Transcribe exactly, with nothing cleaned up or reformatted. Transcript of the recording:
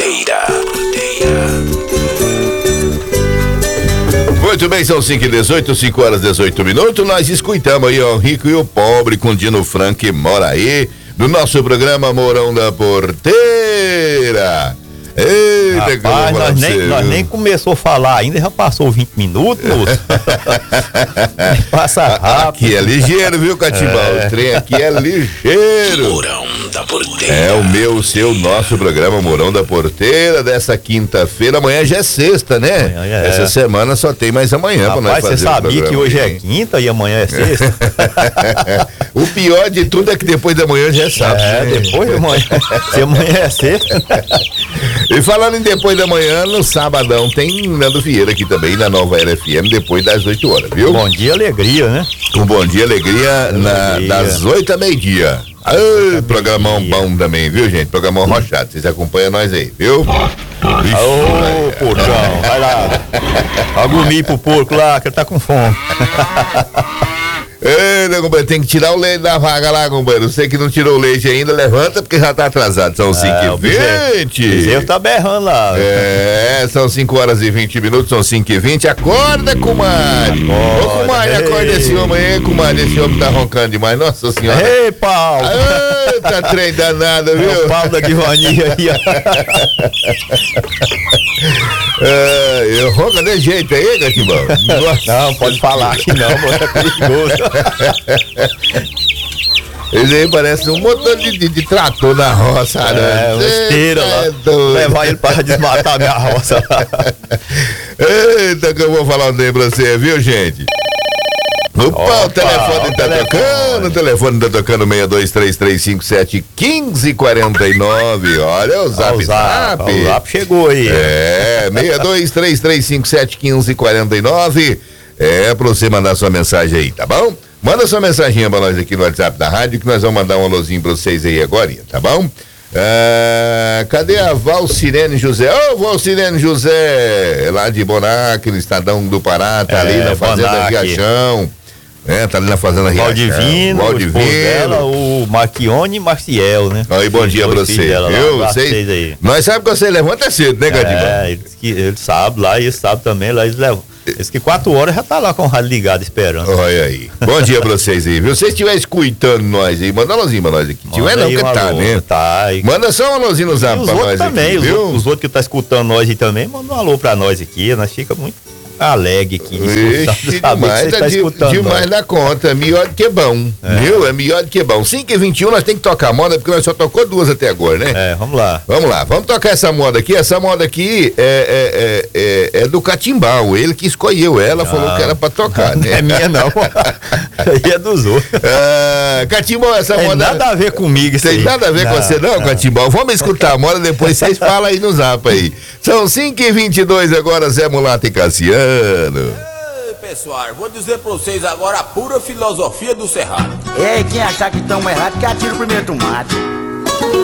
Porteira. Muito bem, são cinco e dezoito, cinco horas e dezoito minutos. Nós escutamos aí ó, o rico e o pobre com Dino Frank mora aí, do nosso programa Morão da Porteira. Eita, rapaz, que nós, nem, nós nem começou a falar ainda, já passou vinte minutos, moço. Passa rápido. Aqui é ligeiro, viu, Catimbau? É. O trem aqui é ligeiro. Morão da Porteira. É o meu, o seu, nosso programa Morão da Porteira dessa quinta-feira. Amanhã já é sexta, né? Amanhã é. Essa semana só tem mais amanhã pra nós fazer. Você sabia que hoje é quinta e amanhã é sexta? O pior de tudo é que depois da manhã já é sábado. É, né? depois da manhã. Se amanhã é sexta. E falando em depois da manhã, no sabadão tem Nando Vieira aqui também na Nova Era F M, depois das oito horas, viu? Bom dia, alegria, né? Um bom dia, alegria, na, alegria. Das oito a meio-dia. Ah, programão bom também, viu, gente? Programão hum. rochado. Vocês acompanham nós aí, viu? Ô, porcão, vai lá. Agumir pro porco lá, que ele tá com fome. Ei, né, companheiro, tem que tirar o leite da vaga lá, companheiro. Você que não tirou o leite ainda, levanta porque já tá atrasado. São cinco e vinte. O bezerro tá berrando lá. É, são cinco horas e vinte minutos, são cinco e vinte. Acorda, comadre. Ô, comadre, acorda esse homem aí, comadre. Esse homem tá roncando demais. Nossa senhora. Ei, Paulo. Ah, tá trem danado, viu? É o Paulo da Divania aí, ó. É, eu ronca de jeito aí, Catimbau? Não, pode falar aqui não, mano, é perigoso. Esse aí parece um motor de, de, de trator na roça, é, né? Uma esteira lá. É levar ele para desmatar minha roça. Eita, que eu vou falar um tempo pra você, viu, gente? Opa, Opa, o telefone tá telefone. tocando, o telefone tá tocando seis dois três três cinco sete um cinco quatro nove. Olha o zap, o zap. O zap chegou aí. É, seis dois três três cinco sete um cinco quatro nove. É pra você mandar sua mensagem aí, tá bom? Manda sua mensaginha pra nós aqui no WhatsApp da rádio que nós vamos mandar um alôzinho pra vocês aí agora, tá bom? Ah, cadê a Valcirene José? Ô, oh, Valcirene José, lá de Bonac, no Estadão do Pará, tá é, ali na Fazenda Riachão. É, tá ali na Fazenda Riachão. Valdivino, Valdivino. Dela, o Marquione e Maciel, né? Aí, bom dia pra você. Eu, vocês aí. Nós sabemos que você levanta cedo, né, Gadinho? É, eles, eles sabem lá, e eles sabem também, lá eles levam. Esse que quatro horas já tá lá com o rádio ligado esperando. Olha aí. Bom dia pra vocês aí, viu? Se vocês estiverem escutando nós aí, manda um alôzinho pra nós aqui. Se tiver não, que tá, alô, né? Tá. E... Manda só um alôzinho no zap pra nós também, aqui, os viu? Outros, os outros que tá escutando nós aí também, manda um alô pra nós aqui. Nós fica muito alegre aqui. Ixi, demais, tá de, demais da conta. Melhor do que bom. É. Viu? É melhor do que bom. cinco e vinte e um nós temos que tocar a moda, porque nós só tocou duas até agora, né? É, vamos lá. Vamos lá, vamos tocar essa moda aqui. Essa moda aqui é, é, é, é do Catimbau. Ele que escolheu ela, não, falou que era pra tocar, né? Não é minha, não. Aí é dos outros. Ah, Catimbau, essa tem moda. Tem nada a ver comigo, isso Tem aí. nada a ver não, com você, não, não, Catimbau. Vamos escutar a moda, depois vocês falam aí no zap aí. São cinco e vinte e dois agora, Zé Mulato e Cassiano. Pessoal, vou dizer pra vocês agora a pura filosofia do Cerrado. Ei, quem achar que estão errados, que atira o primeiro tomate.